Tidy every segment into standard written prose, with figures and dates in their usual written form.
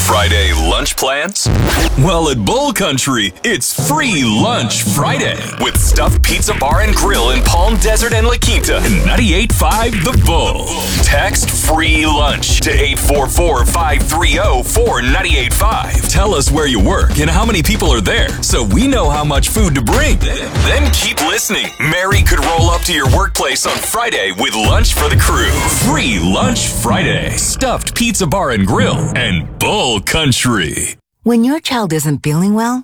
Friday lunch plans? Well, at Bull Country, it's Free Lunch Friday with Stuffed Pizza Bar and Grill in Palm Desert and La Quinta and 98.5 The Bull. Text Free Lunch to 844-530-4985. Tell us where you work and how many people are there so we know how much food to bring. Then keep listening. Mary could roll up to your workplace on Friday with lunch for the crew. Free Lunch Friday. Stuffed Pizza Bar and Grill and Bull Country. When your child isn't feeling well,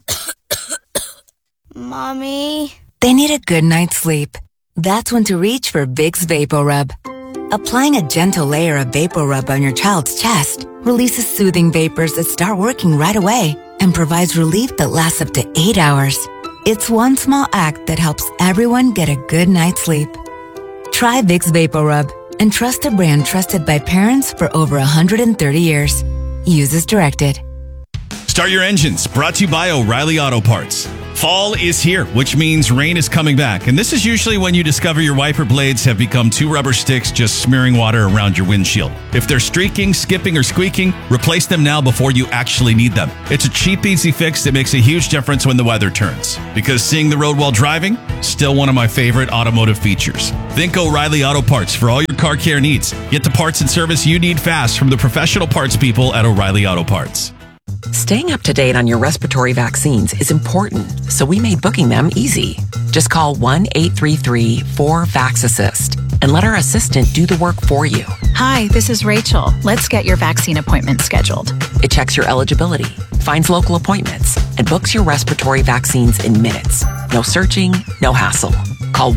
Mommy, they need a good night's sleep. That's when to reach for Vicks VapoRub. Applying a gentle layer of VapoRub on your child's chest releases soothing vapors that start working right away and provides relief that lasts up to 8 hours. It's one small act that helps everyone get a good night's sleep. Try Vicks VapoRub and trust a brand trusted by parents for over 130 years. Use as directed. Start your engines, brought to you by O'Reilly Auto Parts. Fall is here, which means rain is coming back. And this is usually when you discover your wiper blades have become 2 rubber sticks just smearing water around your windshield. If they're streaking, skipping, or squeaking, replace them now before you actually need them. It's a cheap, easy fix that makes a huge difference when the weather turns. Because seeing the road while driving, still one of my favorite automotive features. Think O'Reilly Auto Parts for all your car care needs. Get the parts and service you need fast from the professional parts people at O'Reilly Auto Parts. Staying up to date on your respiratory vaccines is important, so we made booking them easy. Just call 1-833-4-VAX-ASSIST and let our assistant do the work for you. Hi, this is Rachel. Let's get your vaccine appointment scheduled. It checks your eligibility, finds local appointments, and books your respiratory vaccines in minutes. No searching, no hassle. Call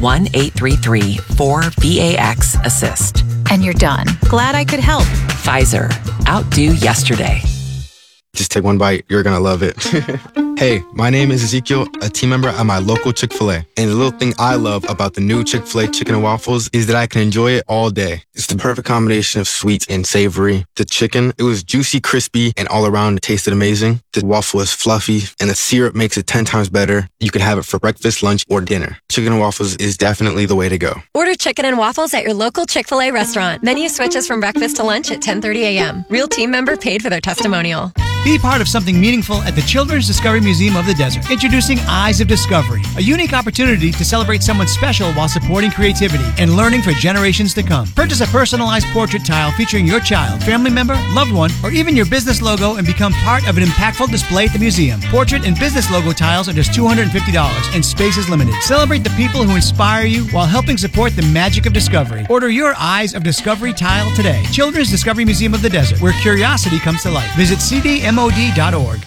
1-833-4-VAX-ASSIST. And you're done. Glad I could help. Pfizer. Outdo yesterday. Just take one bite. You're going to love it. Hey, my name is Ezekiel, a team member at my local Chick-fil-A. And the little thing I love about the new Chick-fil-A chicken and waffles is that I can enjoy it all day. It's the perfect combination of sweet and savory. The chicken, it was juicy, crispy, and all around it tasted amazing. The waffle is fluffy, and the syrup makes it 10 times better. You can have it for breakfast, lunch, or dinner. Chicken and waffles is definitely the way to go. Order chicken and waffles at your local Chick-fil-A restaurant. Menu switches from breakfast to lunch at 10:30 a.m. Real team member paid for their testimonial. Be part of something meaningful at the Children's Discovery Museum of the Desert. Introducing Eyes of Discovery, a unique opportunity to celebrate someone special while supporting creativity and learning for generations to come. Purchase a personalized portrait tile featuring your child, family member, loved one, or even your business logo and become part of an impactful display at the museum. Portrait and business logo tiles are just $250 and space is limited. Celebrate the people who inspire you while helping support the magic of discovery. Order your Eyes of Discovery tile today. Children's Discovery Museum of the Desert, where curiosity comes to life. Visit cdmod.org.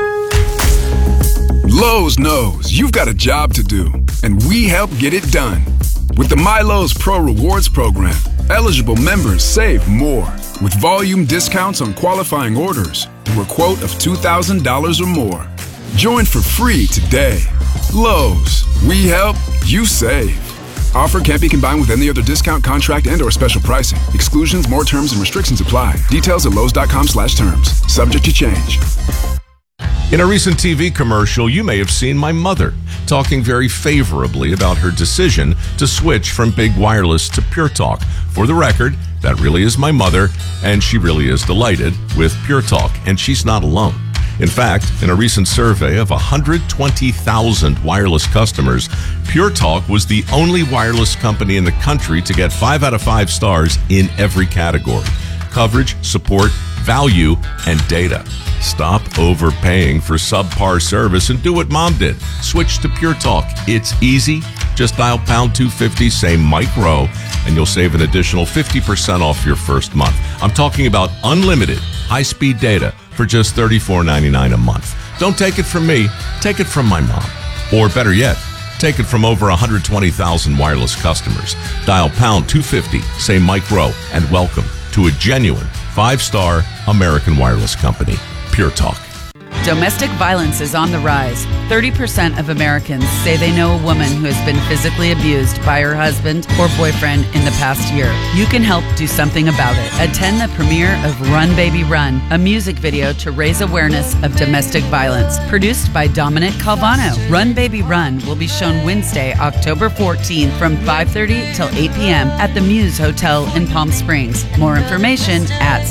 Lowe's knows you've got a job to do, and we help get it done. With the MyLowe's Pro Rewards program, eligible members save more with volume discounts on qualifying orders through a quote of $2,000 or more. Join for free today. Lowe's, we help, you save. Offer can't be combined with any other discount, contract, and/or special pricing. Exclusions, more terms, and restrictions apply. Details at lowes.com/terms. Subject to change. In a recent TV commercial, you may have seen my mother talking very favorably about her decision to switch from Big Wireless to Pure Talk. For the record, that really is my mother, and she really is delighted with Pure Talk, and she's not alone. In fact, in a recent survey of 120,000 wireless customers, Pure Talk was the only wireless company in the country to get 5 out of 5 stars in every category: coverage, support, value, and data. Stop overpaying for subpar service and do what Mom did. Switch to Pure Talk. It's easy. Just dial pound 250, say Mike Rowe, and you'll save an additional 50% off your first month. I'm talking about unlimited high-speed data for just $34.99 a month. Don't take it from me. Take it from my mom. Or better yet, take it from over 120,000 wireless customers. Dial pound 250, say Mike Rowe, and welcome to a genuine 5-star American wireless company, Pure Talk. Domestic violence is on the rise. 30% of Americans say they know a woman who has been physically abused by her husband or boyfriend in the past year. You can help do something about it. Attend the premiere of Run Baby Run, a music video to raise awareness of domestic violence, produced by Dominic Calvano. Run Baby Run will be shown Wednesday, October 14th from 5:30 till 8 p.m. at the Muse Hotel in Palm Springs. More information at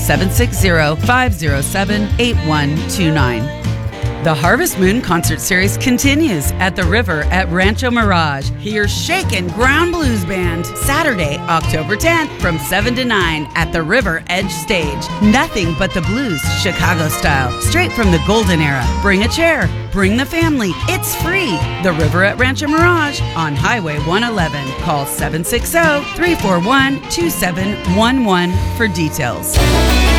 760-507-8129. The Harvest Moon Concert Series continues at the River at Rancho Mirage. Hear Shakin' Ground Blues Band Saturday, October 10th from 7 to 9 at the River Edge Stage. Nothing but the blues, Chicago style, straight from the golden era. Bring a chair, bring the family. It's free. The River at Rancho Mirage on Highway 111. Call 760-341-2711 for details.